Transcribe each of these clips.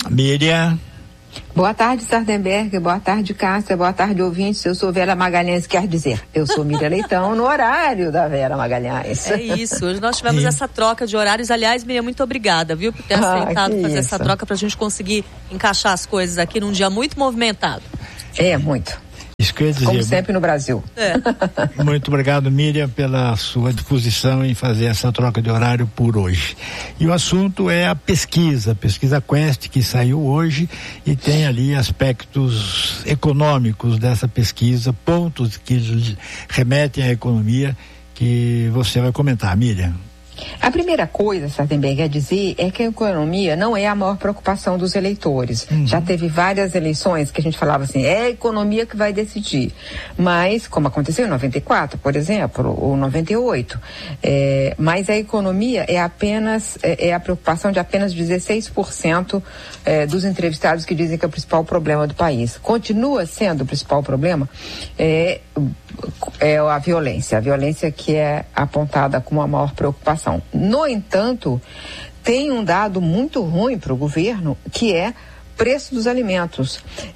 Miriam. Boa tarde, Sardenberg, boa tarde, Cássia, boa tarde, ouvintes. Eu sou Vera Magalhães, quer dizer, eu sou Miriam Leitão no horário da Vera Magalhães. É isso, hoje nós tivemos essa troca de horários. Aliás, Miriam, muito obrigada, viu, por ter aceitado fazer essa troca pra gente conseguir encaixar as coisas aqui num dia muito movimentado. É, muito. Isso quer dizer, como sempre no Brasil. Muito obrigado, Miriam, pela sua disposição em fazer essa troca de horário por hoje. E o assunto é a pesquisa Quest, que saiu hoje e tem ali aspectos econômicos dessa pesquisa, pontos que remetem à economia, que você vai comentar, Miriam. A primeira coisa, Sardenberg, a dizer é que a economia não é a maior preocupação dos eleitores. Já teve várias eleições que a gente falava assim, é a economia que vai decidir. Mas, como aconteceu em 94, por exemplo, ou 98, mas a economia é apenas, é a preocupação de apenas 16% dos entrevistados que dizem que é o principal problema do país. Continua sendo o principal problema, é a violência que é apontada como a maior preocupação. No entanto, tem um dado muito ruim para o governo, que é preço dos alimentos.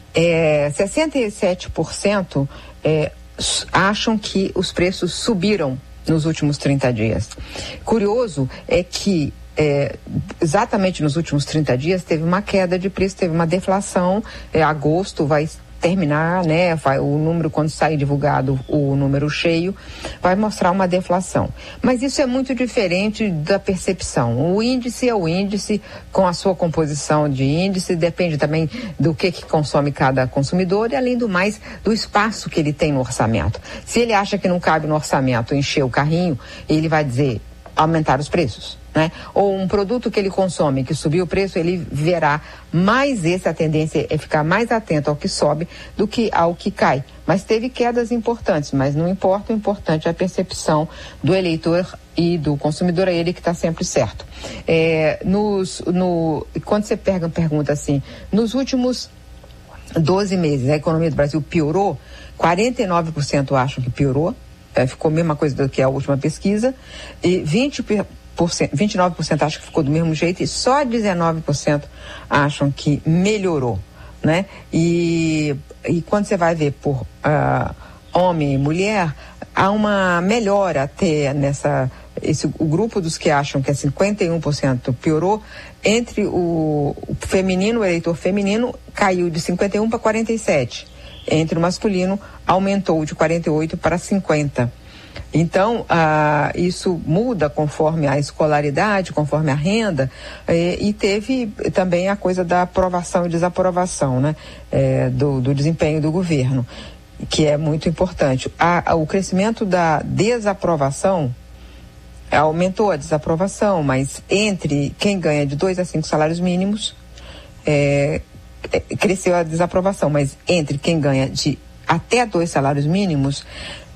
67% acham que os preços subiram nos últimos 30 dias. Curioso é que exatamente nos últimos 30 dias teve uma queda de preço, teve uma deflação. Agosto vai terminar, né? O número, quando sair divulgado o número cheio, vai mostrar uma deflação. Mas isso é muito diferente da percepção. O índice é o índice, com a sua composição de índice, depende também do que consome cada consumidor e, além do mais, do espaço que ele tem no orçamento. Se ele acha que não cabe no orçamento encher o carrinho, ele vai dizer aumentar os preços, né? Ou um produto que ele consome, que subiu o preço, ele verá mais a tendência é ficar mais atento ao que sobe do que ao que cai. Mas teve quedas importantes, mas não importa, o importante é a percepção do eleitor e do consumidor, é ele que está sempre certo. Quando você pergunta assim, nos últimos 12 meses a economia do Brasil piorou, 49% acham que piorou, ficou a mesma coisa do que a última pesquisa, e 29% acham que ficou do mesmo jeito e só 19% acham que melhorou, né? E quando você vai ver por homem e mulher, há uma melhora até o grupo dos que acham que 51% piorou, entre o feminino, o eleitor feminino caiu de 51 para 47%. Entre o masculino, aumentou de 48 para 50. Então, isso muda conforme a escolaridade, conforme a renda, e teve também a coisa da aprovação e desaprovação, né? Do desempenho do governo, que é muito importante. O crescimento da desaprovação aumentou a desaprovação, mas entre quem ganha de 2 a 5 salários mínimos, cresceu a desaprovação, mas entre quem ganha de até 2 salários mínimos,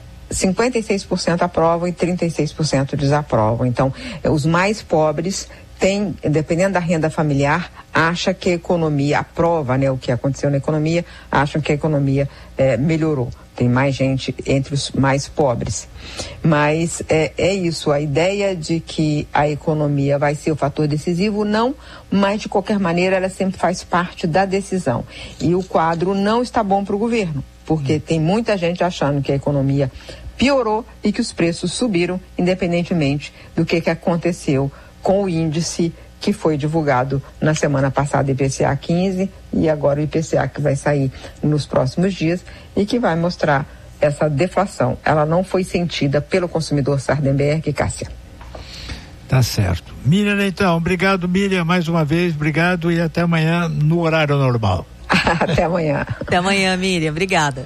56% aprovam e 36% desaprovam. Então, os mais pobres têm, dependendo da renda familiar, acha que a economia aprova, né, o que aconteceu na economia, acham que a economia melhorou. Tem mais gente entre os mais pobres. Mas é isso, a ideia de que a economia vai ser o fator decisivo, não, mas de qualquer maneira ela sempre faz parte da decisão. E o quadro não está bom para o governo, porque tem muita gente achando que a economia piorou e que os preços subiram, independentemente do que aconteceu com o índice que foi divulgado na semana passada, IPCA 15, e agora o IPCA que vai sair nos próximos dias e que vai mostrar essa deflação. Ela não foi sentida pelo consumidor, Sardenberg e Cássia. Tá certo. Miriam Leitão, obrigado, Miriam, mais uma vez, obrigado e até amanhã no horário normal. Até amanhã. Até amanhã, Miriam, obrigada.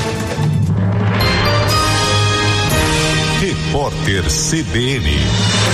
Repórter CBN.